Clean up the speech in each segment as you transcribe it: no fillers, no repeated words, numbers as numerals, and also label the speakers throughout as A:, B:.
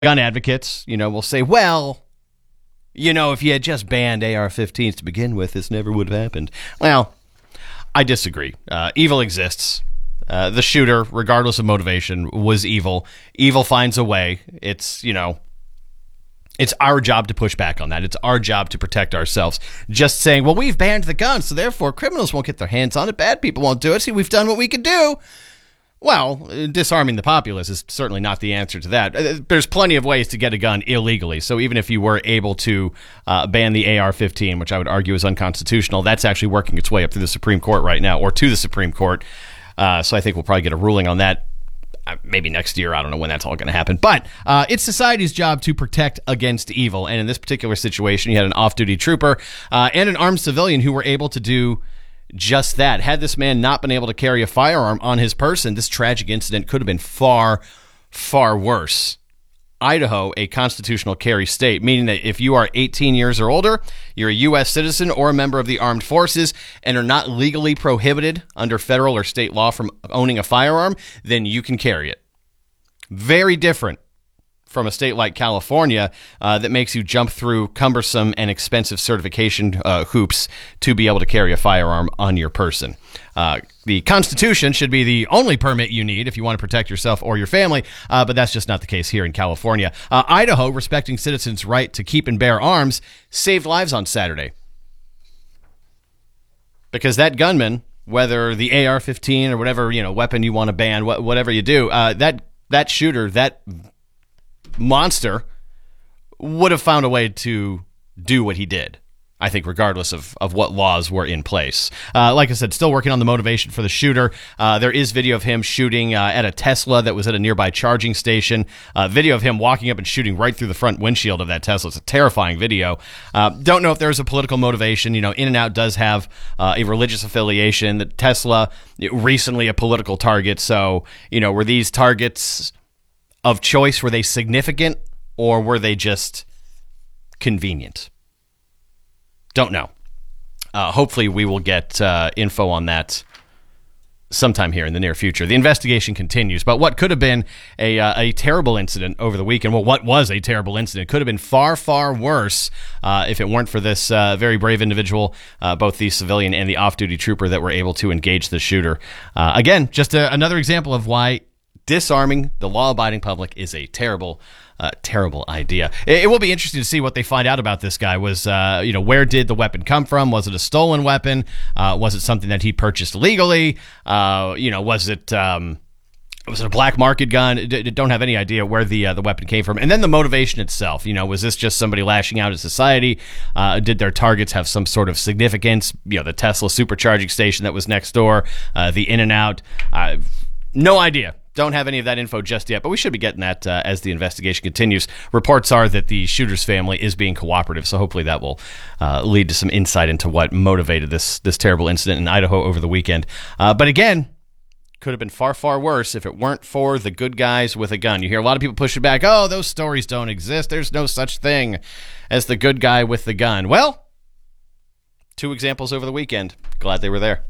A: gun advocates, will say, well, if you had just banned AR-15s to begin with, this never would have happened. Well, I disagree. Evil exists. The shooter, regardless of motivation, was evil. Evil finds a way. It's our job to push back on that. It's our job to protect ourselves. Just saying, well, we've banned the gun, so therefore criminals won't get their hands on it. Bad people won't do it. See, we've done what we could do. Well, disarming the populace is certainly not the answer to that. There's plenty of ways to get a gun illegally. So even if you were able to ban the AR-15, which I would argue is unconstitutional, that's actually working its way up through the Supreme Court right now, or to the Supreme Court. So I think we'll probably get a ruling on that maybe next year. I don't know when that's all going to happen. But it's society's job to protect against evil. And in this particular situation, you had an off-duty trooper and an armed civilian who were able to do just that. Had this man not been able to carry a firearm on his person, this tragic incident could have been far, far worse. Idaho, a constitutional carry state, meaning that if you are 18 years or older, you're a U.S. citizen or a member of the armed forces and are not legally prohibited under federal or state law from owning a firearm, then you can carry it. Very different from a state like California that makes you jump through cumbersome and expensive certification hoops to be able to carry a firearm on your person. The Constitution should be the only permit you need if you want to protect yourself or your family, but that's just not the case here in California. Idaho, respecting citizens' right to keep and bear arms, saved lives on Saturday. Because that gunman, whether the AR-15 or whatever weapon you want to ban, whatever you do, that shooter, that monster would have found a way to do what he did, I think, regardless of what laws were in place. Like I said, still working on the motivation for the shooter. There is video of him shooting at a Tesla that was at a nearby charging station. Video of him walking up and shooting right through the front windshield of that Tesla. It's a terrifying video. Don't know if there's a political motivation. In-N-Out does have a religious affiliation. The Tesla, recently a political target. So, were these targets of choice? Were they significant, or were they just convenient? Don't know. Hopefully we will get info on that sometime here in the near future. The investigation continues, but what could have been a terrible incident over the weekend, well, what was a terrible incident, could have been far, far worse if it weren't for this very brave individual, both the civilian and the off-duty trooper that were able to engage the shooter. Again, just another example of why disarming the law-abiding public is a terrible idea. It will be interesting to see what they find out about this guy. Was where did the weapon come from? Was it a stolen weapon? Was it something that he purchased illegally? Was it a black market gun? Don't have any idea where the weapon came from. And then the motivation itself. Was this just somebody lashing out at society? Did their targets have some sort of significance? The Tesla supercharging station that was next door, the In-N-Out. No idea. Don't have any of that info just yet, but we should be getting that as the investigation continues. Reports are that the shooter's family is being cooperative, so hopefully that will lead to some insight into what motivated this terrible incident in Idaho over the weekend. But again, could have been far, far worse if it weren't for the good guys with a gun. You hear a lot of people pushing back, oh, those stories don't exist. There's no such thing as the good guy with the gun. Well, 2 examples over the weekend. Glad they were there.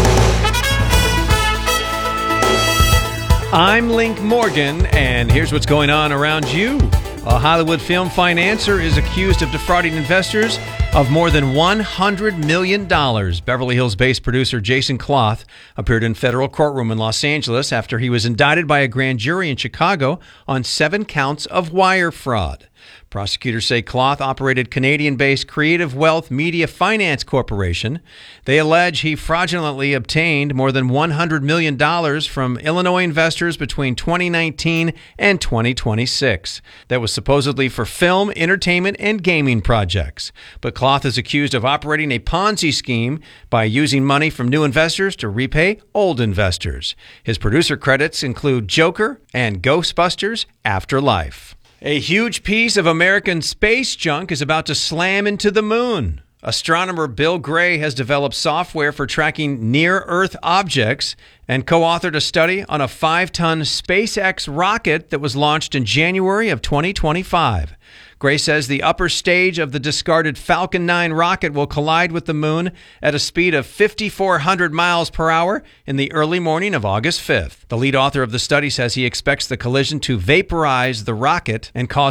B: I'm Link Morgan, and here's what's going on around you. A Hollywood film financier is accused of defrauding investors of more than $100 million. Beverly Hills-based producer Jason Kloth appeared in federal courtroom in Los Angeles after he was indicted by a grand jury in Chicago on 7 counts of wire fraud. Prosecutors say Kloth operated Canadian-based Creative Wealth Media Finance Corporation. They allege he fraudulently obtained more than $100 million from Illinois investors between 2019 and 2026. That was supposedly for film, entertainment, and gaming projects. But Kloth is accused of operating a Ponzi scheme by using money from new investors to repay old investors. His producer credits include Joker and Ghostbusters Afterlife. A huge piece of American space junk is about to slam into the moon. Astronomer Bill Gray has developed software for tracking near-Earth objects and co-authored a study on a 5-ton SpaceX rocket that was launched in January of 2025. Gray says the upper stage of the discarded Falcon 9 rocket will collide with the moon at a speed of 5,400 miles per hour in the early morning of August 5th. The lead author of the study says he expects the collision to vaporize the rocket and cause